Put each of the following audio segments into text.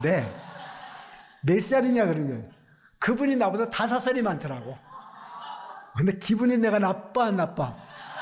네. 몇 살이냐 그런 거예요. 그분이 나보다 5살이 많더라고. 근데 기분이 내가 나빠 안 나빠?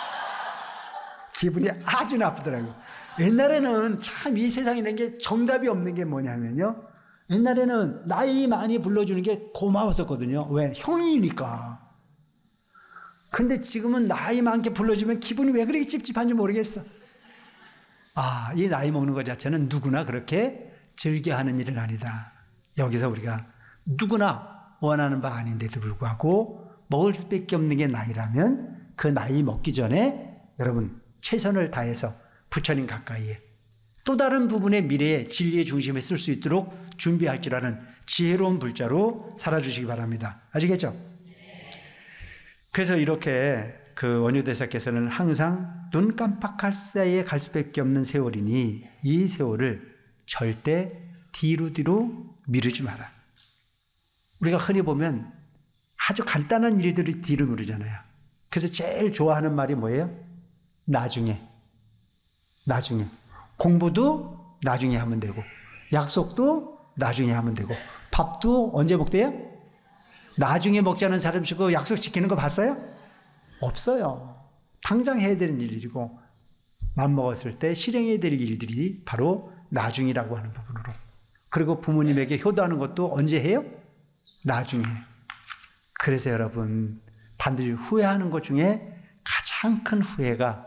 기분이 아주 나쁘더라고요. 옛날에는 참 이 세상이라는 게 정답이 없는 게 뭐냐면요. 옛날에는 나이 많이 불러주는 게 고마웠었거든요. 왜? 형이니까. 근데 지금은 나이 많게 불러주면 기분이 왜 그렇게 찝찝한지 모르겠어. 아, 이 나이 먹는 것 자체는 누구나 그렇게 즐겨하는 일은 아니다. 여기서 우리가 누구나 원하는 바 아닌데도 불구하고 먹을 수밖에 없는 게 나이라면 그 나이 먹기 전에 여러분 최선을 다해서 부처님 가까이에 또 다른 부분의 미래의 진리의 중심에 쓸 수 있도록 준비할 줄 아는 지혜로운 불자로 살아주시기 바랍니다. 아시겠죠? 그래서 이렇게 그 원효대사께서는 항상 눈 깜빡할 사이에 갈 수밖에 없는 세월이니 이 세월을 절대 뒤로 미루지 마라. 우리가 흔히 보면 아주 간단한 일들이 뒤로 미루잖아요. 그래서 제일 좋아하는 말이 뭐예요? 나중에. 공부도 나중에 하면 되고, 약속도 나중에 하면 되고, 밥도 언제 먹대요? 나중에 먹자는 사람 치고 약속 지키는 거 봤어요? 없어요. 당장 해야 되는 일이고, 맘먹었을 때 실행해야 될 일들이 바로 나중이라고 하는 부분으로. 그리고 부모님에게 효도하는 것도 언제 해요? 나중에. 그래서 여러분 반드시 후회하는 것 중에 가장 큰 후회가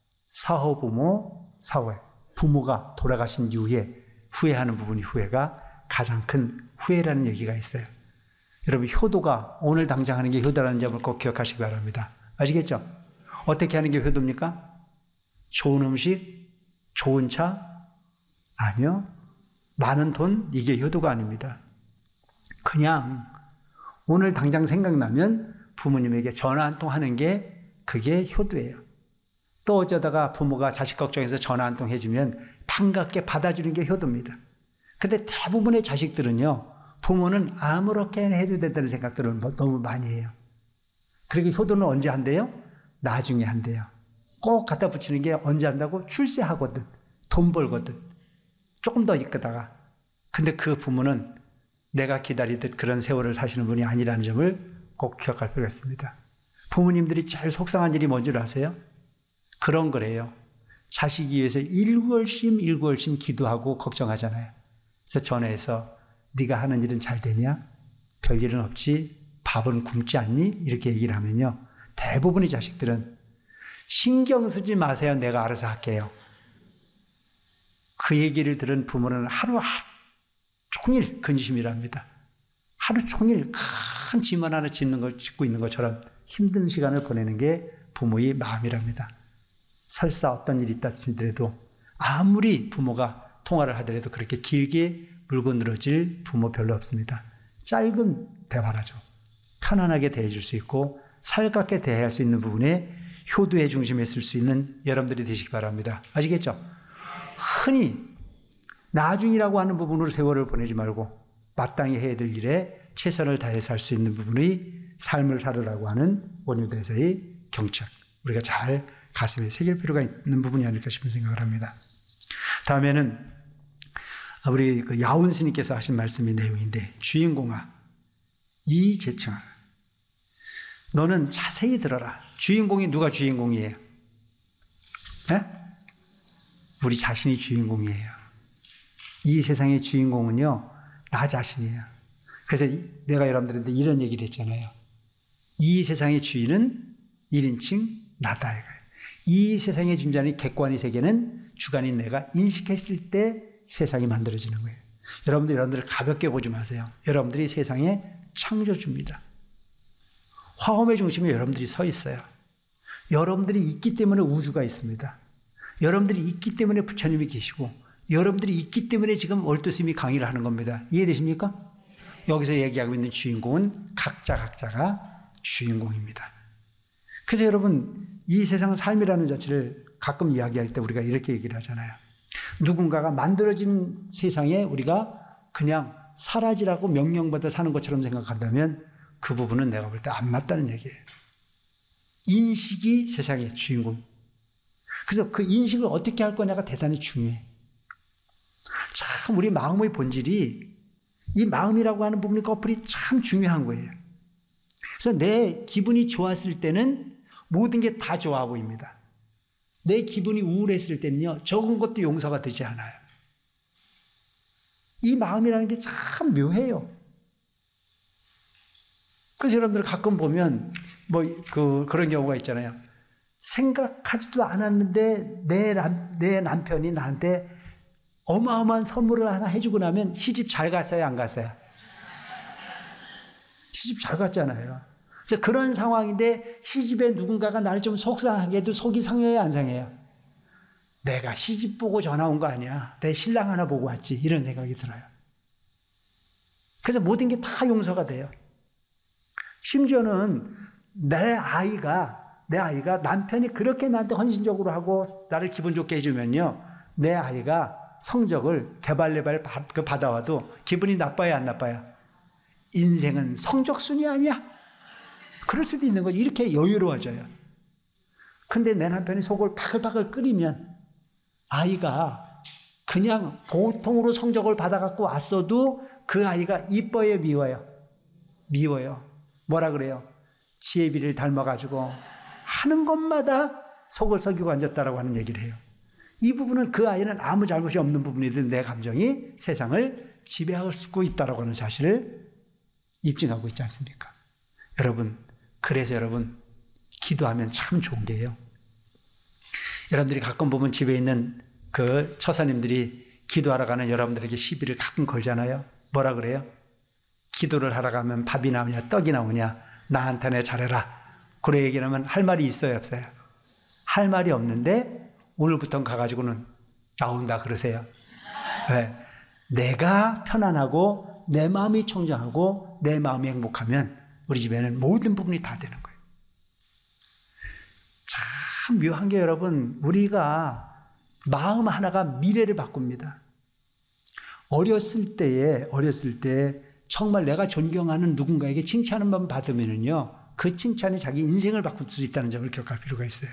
부모가 돌아가신 이후에 후회하는 부분이 후회가 가장 큰 후회라는 얘기가 있어요. 여러분 효도가 오늘 당장 하는 게 효도라는 점을 꼭 기억하시기 바랍니다. 아시겠죠? 어떻게 하는 게 효도입니까? 좋은 음식, 좋은 차? 아니요. 많은 돈? 이게 효도가 아닙니다. 그냥 오늘 당장 생각나면 부모님에게 전화 한 통 하는 게 그게 효도예요. 또 어쩌다가 부모가 자식 걱정해서 전화 한 통 해주면 반갑게 받아주는 게 효도입니다. 근데 대부분의 자식들은요, 부모는 아무렇게나 해도 된다는 생각들을 너무 많이 해요. 그리고 효도는 언제 한대요? 나중에 한대요. 꼭 갖다 붙이는 게 언제 한다고? 출세하거든, 돈 벌거든, 조금 더 있다가. 근데 그 부모는 내가 기다리듯 그런 세월을 사시는 분이 아니라는 점을 꼭 기억할 필요가 있습니다. 부모님들이 제일 속상한 일이 뭔지 아세요? 그런 거래요. 자식이 위해서 일구월심 기도하고 걱정하잖아요. 그래서 전화해서 네가 하는 일은 잘 되냐? 별일은 없지? 밥은 굶지 않니? 이렇게 얘기를 하면요, 대부분의 자식들은 신경 쓰지 마세요, 내가 알아서 할게요. 그 얘기를 들은 부모는 하루 종일 근심이랍니다. 하루 종일 큰 짐을 하나 짓고 있는 것처럼 힘든 시간을 보내는 게 부모의 마음이랍니다. 설사 어떤 일이 있다 하더라도 아무리 부모가 통화를 하더라도 그렇게 길게 물고 늘어질 부모 별로 없습니다. 짧은 대화라죠. 편안하게 대해줄 수 있고 살갑게 대할 수 있는 부분에 효도의 중심에 쓸 수 있는 여러분들이 되시기 바랍니다. 아시겠죠? 흔히 나중이라고 하는 부분으로 세월을 보내지 말고 마땅히 해야 될 일에 최선을 다해서 할 수 있는 부분의 삶을 살으라고 하는 원효대사의 경책, 우리가 잘 가슴에 새길 필요가 있는 부분이 아닐까 싶은 생각을 합니다. 다음에는 우리 그 야운 스님께서 하신 말씀의 내용인데, 주인공아, 이 재청아, 너는 자세히 들어라. 주인공이 누가 주인공이에요? 네? 우리 자신이 주인공이에요. 이 세상의 주인공은요, 나 자신이에요. 그래서 내가 여러분들한테 이런 얘기를 했잖아요. 이 세상의 주인은 1인칭 나다. 이 세상의 존재하는 객관의 세계는 주관인 내가 인식했을 때 세상이 만들어지는 거예요. 여러분들 가볍게 보지 마세요. 여러분들이 세상의 창조주입니다. 화엄의 중심에 여러분들이 서 있어요. 여러분들이 있기 때문에 우주가 있습니다. 여러분들이 있기 때문에 부처님이 계시고, 여러분들이 있기 때문에 지금 월도스님이 강의를 하는 겁니다. 이해되십니까? 여기서 얘기하고 있는 주인공은 각자가 주인공입니다. 그래서 여러분, 이 세상 삶이라는 자체를 가끔 이야기할 때 우리가 이렇게 얘기를 하잖아요. 누군가가 만들어진 세상에 우리가 그냥 사라지라고 명령받아 사는 것처럼 생각한다면 그 부분은 내가 볼 때 안 맞다는 얘기예요. 인식이 세상의 주인공. 그래서 그 인식을 어떻게 할 거냐가 대단히 중요해. 참 참 우리 마음의 본질이 이 마음이라고 하는 부분이 커플이 참 중요한 거예요. 그래서 내 기분이 좋았을 때는 모든 게 다 좋아 보입니다. 내 기분이 우울했을 때는요, 적은 것도 용서가 되지 않아요. 이 마음이라는 게 참 묘해요. 그래서 여러분들 가끔 보면 그런 경우가 있잖아요. 생각하지도 않았는데 내 남편이 나한테 어마어마한 선물을 하나 해주고 나면 시집 잘 갔어요, 안 갔어요? 시집 잘 갔잖아요. 그래서 그런 상황인데 시집에 누군가가 나를 좀 속상하게 해도 속이 상해요, 안 상해요? 내가 시집 보고 전화 온 거 아니야. 내 신랑 하나 보고 왔지. 이런 생각이 들어요. 그래서 모든 게 다 용서가 돼요. 심지어는 내 아이가 남편이 그렇게 나한테 헌신적으로 하고 나를 기분 좋게 해주면요, 내 아이가 성적을 개발레벨 받아와도 기분이 나빠요, 안 나빠요? 인생은 성적순이 아니야. 그럴 수도 있는 거죠. 이렇게 여유로워져요. 근데 내 남편이 속을 바글바글 끓이면 아이가 그냥 보통으로 성적을 받아갖고 왔어도 그 아이가 이뻐요, 미워요? 미워요. 뭐라 그래요? 지혜비를 닮아가지고 하는 것마다 속을 썩이고 앉았다라고 하는 얘기를 해요. 이 부분은 그 아이는 아무 잘못이 없는 부분이든 내 감정이 세상을 지배하고 있다라고 하는 사실을 입증하고 있지 않습니까? 여러분, 그래서 여러분, 기도하면 참 좋은 게요. 여러분들이 가끔 보면 집에 있는 그 처사님들이 기도하러 가는 여러분들에게 시비를 가끔 걸잖아요. 뭐라 그래요? 기도를 하러 가면 밥이 나오냐, 떡이 나오냐, 나한테는 잘해라. 그래 얘기하면 할 말이 있어요, 없어요? 할 말이 없는데 오늘부터 가가지고는 나온다 그러세요. 왜? 내가 편안하고 내 마음이 청정하고 내 마음이 행복하면 우리 집에는 모든 부분이 다 되는 거예요. 참 묘한 게 여러분, 우리가 마음 하나가 미래를 바꿉니다. 어렸을 때 정말 내가 존경하는 누군가에게 칭찬만 받으면은요, 그 칭찬이 자기 인생을 바꿀 수 있다는 점을 기억할 필요가 있어요.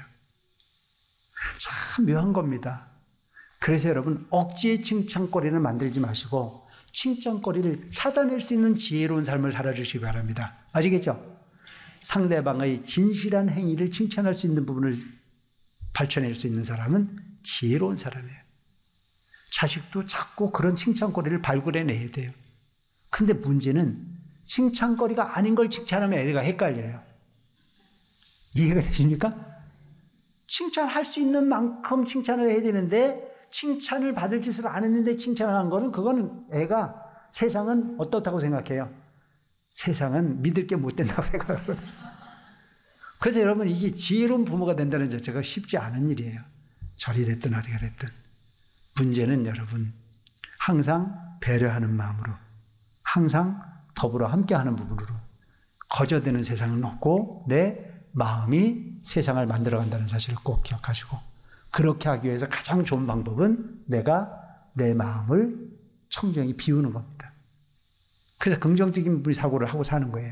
참 묘한 겁니다. 그래서 여러분, 억지의 칭찬거리는 만들지 마시고 칭찬거리를 찾아낼 수 있는 지혜로운 삶을 살아주시기 바랍니다. 아시겠죠? 상대방의 진실한 행위를 칭찬할 수 있는 부분을 발견할 수 있는 사람은 지혜로운 사람이에요. 자식도 자꾸 그런 칭찬거리를 발굴해내야 돼요. 근데 문제는 칭찬거리가 아닌 걸 칭찬하면 애가 헷갈려요. 이해가 되십니까? 칭찬할 수 있는 만큼 칭찬을 해야 되는데 칭찬을 받을 짓을 안 했는데 칭찬을 한 거는 그거는 애가 세상은 어떻다고 생각해요? 세상은 믿을 게 못 된다고 생각하거든요. 그래서 여러분, 이게 지혜로운 부모가 된다는 자체가 쉽지 않은 일이에요. 절이 됐든 어디가 됐든. 문제는 여러분, 항상 배려하는 마음으로, 항상 더불어 함께하는 부분으로 거저되는 세상은 없고 내 마음이 세상을 만들어간다는 사실을 꼭 기억하시고, 그렇게 하기 위해서 가장 좋은 방법은 내가 내 마음을 청정히 비우는 겁니다. 그래서 긍정적인 분이 사고를 하고 사는 거예요.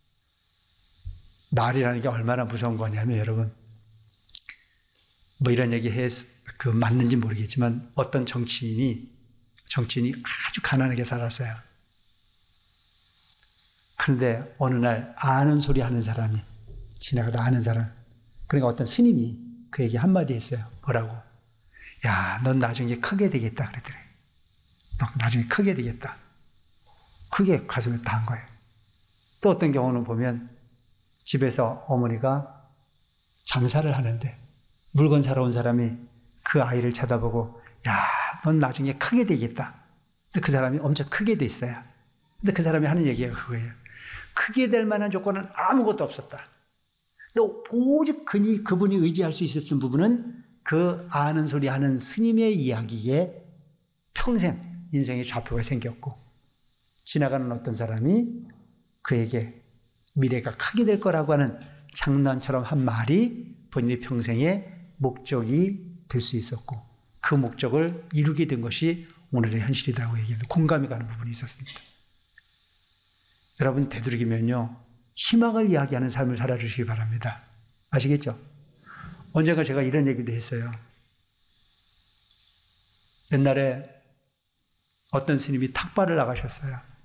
말이라는 게 얼마나 무서운 거냐면 여러분, 뭐 이런 얘기 맞는지 모르겠지만 어떤 정치인이 아주 가난하게 살았어요. 그런데 어느 날 아는 소리 하는 사람이 지나가다 아는 사람, 그러니까 어떤 스님이 그에게 한마디 했어요. 뭐라고? 야, 넌 나중에 크게 되겠다 그랬더래. 너 나중에 크게 되겠다. 크게 가슴에 닿은 거예요. 또 어떤 경우는 보면 집에서 어머니가 장사를 하는데 물건 사러 온 사람이 그 아이를 쳐다보고, 야, 넌 나중에 크게 되겠다. 근데 그 사람이 엄청 크게 됐어요. 근데 그 사람이 하는 얘기가 그거예요. 크게 될 만한 조건은 아무것도 없었다. 오직 그분이 의지할 수 있었던 부분은 그 아는 소리 하는 스님의 이야기에 평생 인생의 좌표가 생겼고, 지나가는 어떤 사람이 그에게 미래가 크게 될 거라고 하는 장난처럼 한 말이 본인의 평생의 목적이 될 수 있었고, 그 목적을 이루게 된 것이 오늘의 현실이라고 얘기해도 공감이 가는 부분이 있었습니다. 여러분, 되도록이면요, 희망을 이야기하는 삶을 살아주시기 바랍니다. 아시겠죠? 언젠가 제가 이런 얘기도 했어요. 옛날에 어떤 스님이 탁발을 나가셨어요.